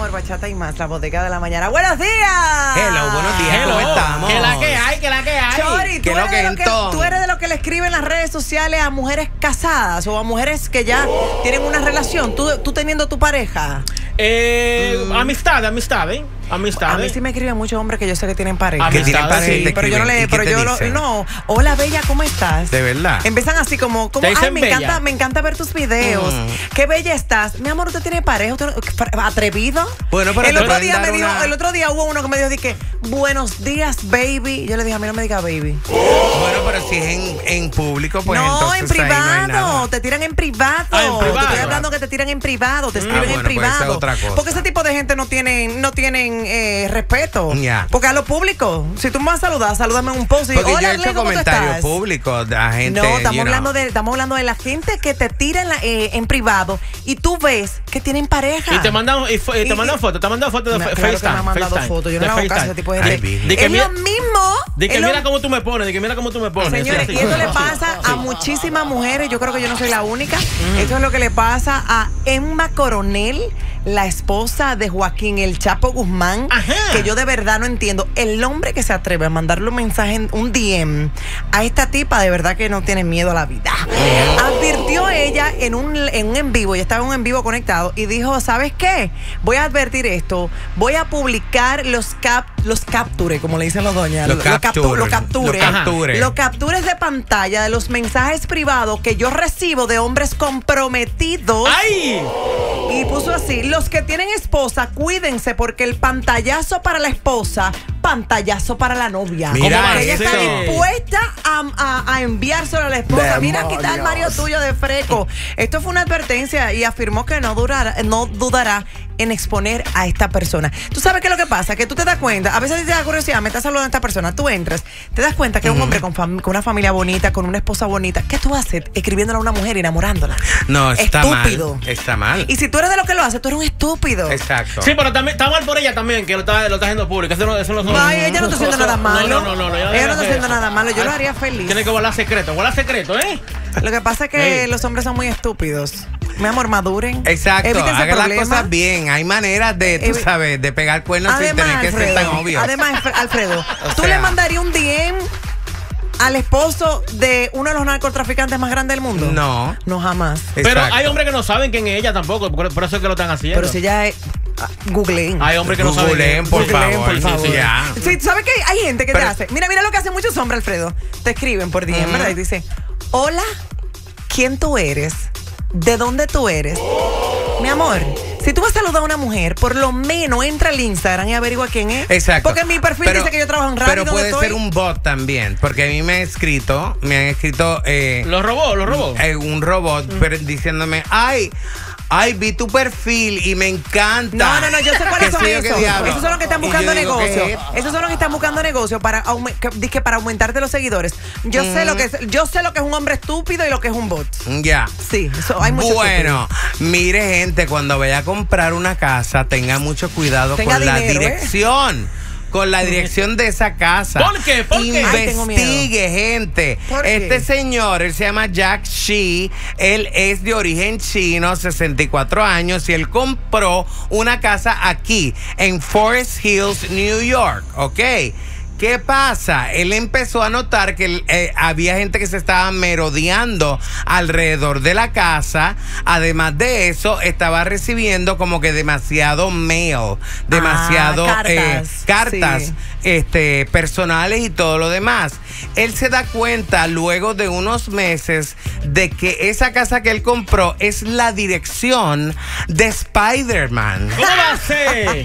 amor, bachata y más, la bodega de la mañana. ¡Buenos días! Hello, buenos días, ¿cómo estamos? ¿Qué la que hay? ¿Qué la que hay? Chori, ¿tú eres de los que le escriben en las redes sociales a mujeres casadas o a mujeres que ya tienen una relación? ¿Tú teniendo tu pareja? Amistad, ¿eh? A mí sí me escriben muchos hombres que yo sé que tienen pareja. Que tienen pareja, sí, pero yo no le... Pero yo no. Hola, bella, ¿cómo estás? ¿De verdad? Empiezan así como ay, me encanta ver tus videos. Qué bella estás. Mi amor, ¿usted tiene pareja? ¿Usted atrevido? Bueno, pero el otro día hubo uno que me dijo, dije, buenos días, baby. Yo le dije, a mí no me diga baby. Bueno, pero si es en público, pues no, entonces en privado. No te tiran en privado. En privado. Te estoy hablando que te tiran en privado. Te escriben en privado. Pues otra cosa. Porque ese tipo de gente no tienen respeto. Yeah. Porque a lo público, si tú me vas a saludar, salúdame en un post y porque hola, yo he hecho comentarios públicos de la gente. No, estamos hablando de la gente que te tira en privado y tú ves que tienen pareja. Y te mandan fotos, te mandan fotos de FaceTime. Claro que me han mandado fotos. Yo no le hago caso a ese tipo de gente. Es lo mismo. De que mira cómo tú me pones, Señores, y eso le pasa a muchísimas mujeres. Yo creo que yo no soy la única. Eso es lo que le pasa a Emma Coronel, la esposa de Joaquín El Chapo Guzmán. Ajá. Que yo de verdad no entiendo. El hombre que se atreve a mandarle un mensaje, un DM a esta tipa, de verdad que no tiene miedo a la vida. Advirtió ella en un en vivo, ella estaba en un en vivo conectado y dijo, ¿sabes qué? Voy a advertir esto, voy a publicar los captures, como le dicen los doñas. Los captures de pantalla de los mensajes privados que yo recibo de hombres comprometidos. ¡Ay! Y puso así, los que tienen esposa, cuídense porque el pantallazo para la esposa, pantallazo para la novia. Mira, ella está dispuesta a enviárselo a la esposa. Mira, quita el Mario tuyo de freco. Esto fue una advertencia y afirmó que no dudará en exponer a esta persona. ¿Tú sabes qué es lo que pasa? Que tú te das cuenta, a veces te da curiosidad, me estás saludando a esta persona, tú entras, te das cuenta que es un hombre con una familia bonita, con una esposa bonita. ¿Qué tú haces escribiéndole a una mujer, enamorándola? No, está estúpido. Mal. Está mal. Y si tú eres de los que lo haces, tú eres un estúpido. Exacto. Sí, pero también está mal por ella también, que lo está haciendo público. No, ella no está haciendo nada malo. No. Ella no está haciendo nada malo. Yo lo haría feliz. Tiene que volar secreto, ¿eh? Lo que pasa es que los hombres son muy estúpidos. Mi amor, maduren. Exacto, hagan las cosas bien. Hay maneras de, tú sabes, de pegar cuernos sin tener que ser tan obvio. Además, Alfredo, ¿tú le mandarías un DM al esposo de uno de los narcotraficantes más grandes del mundo? No. No, jamás. Pero Exacto. hay hombres que no saben quién es ella tampoco, por eso es que lo están haciendo. Pero si ella es... Googleen. Hay hombres que no saben. Googleen, por favor. Sí. Sí, ¿sabes qué? Hay gente que te hace. Mira lo que hacen muchos hombres, Alfredo. Te escriben por DM, ¿verdad? Y dice, hola, ¿quién tú eres? ¿De dónde tú eres? Mi amor, si tú vas a saludar a una mujer, por lo menos entra al Instagram y averigua quién es. Exacto. Porque en mi perfil dice que yo trabajo en radio. Pero puede ser un bot también, porque a mí me han escrito. ¿Los robó? Un robot, pero diciéndome, ay, vi tu perfil y me encanta. No, yo sé cuáles son esos. Esos son los que están buscando negocio. Esos son los que están buscando negocio para aumentarte los seguidores. Yo sé lo que es un hombre estúpido y lo que es un bot. Ya. Sí, hay mucho. Bueno, mire, gente, cuando vaya a comprar una casa, tenga mucho cuidado con la dirección. Con la dirección de esa casa. ¿Por qué? Investigue, gente. Este señor, él se llama Jack Shi. Él es de origen chino, 64 años, y él compró una casa aquí, en Forest Hills, New York. ¿Ok? ¿Qué pasa? Él empezó a notar que había gente que se estaba merodeando alrededor de la casa. Además de eso, estaba recibiendo como que demasiado mail, demasiado cartas personales y todo lo demás. Él se da cuenta luego de unos meses de que esa casa que él compró es la dirección de Spider-Man. ¿Cómo va a ser?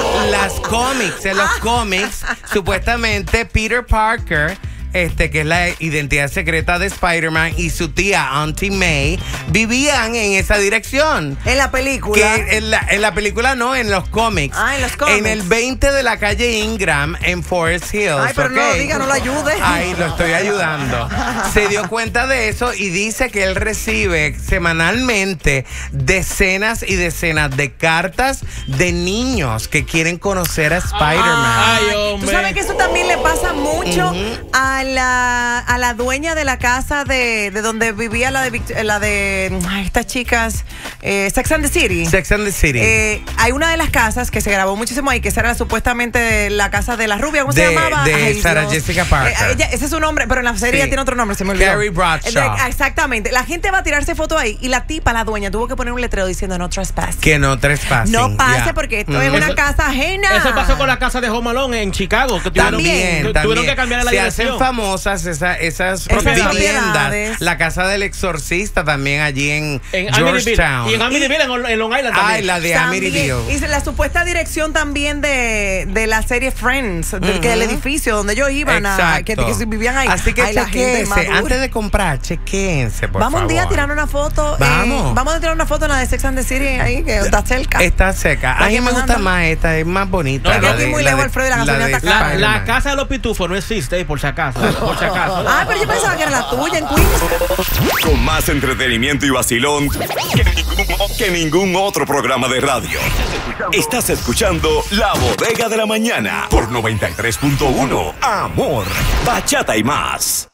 En los cómics, supuestamente Peter Parker, que es la identidad secreta de Spider-Man, y su tía Auntie May vivían en esa dirección. En la película. En la película no, en los cómics. En los cómics. En el 20 de la calle Ingram, en Forest Hills. Pero no lo diga, no lo ayude. Lo estoy ayudando. Se dio cuenta de eso y dice que él recibe semanalmente decenas y decenas de cartas de niños que quieren conocer a Spider-Man. Ay, hombre. Tú sabes que eso también le pasa mucho a a la dueña de la casa de donde vivía la de estas chicas, Sex and the City. Sex and the City. Hay una de las casas que se grabó muchísimo ahí, que esa era supuestamente la casa de la rubia. ¿Cómo se llamaba? De Sarah Jessica Parker. Ese es su nombre, pero en la serie tiene otro nombre, se me olvidó. Carrie Bradshaw. Exactamente. La gente va a tirarse fotos ahí y la tipa, la dueña, tuvo que poner un letrero diciendo no trespass. Que no trespass. No pase porque esto es una casa ajena. Eso pasó con la casa de Home Alone en Chicago. Que tuvieron que cambiar la dirección. Se hacen famosas esas viviendas. La casa del exorcista también allí en Georgetown. Y en Amityville, en Long Island también. Ay, la de Amityville. Y la supuesta dirección también de la serie Friends, del edificio donde ellos iban, que vivían ahí. Así que chequense, antes de comprar, chequense, por favor. Vamos un día a tirar una foto. Vamos a tirar una foto en la de Sex and the City ahí, que está cerca. Está cerca. A mí me gusta más esta, es más bonita. No, aquí muy lejos, Alfredo, la gasolina está cara. La casa de los pitufos no existe, por si acaso. Ah, pero yo pensaba que era la tuya en Queens. Con más entretenimiento y vacilón que ningún otro programa de radio. Estás escuchando La Bodega de la Mañana por 93.1. Amor, bachata y más.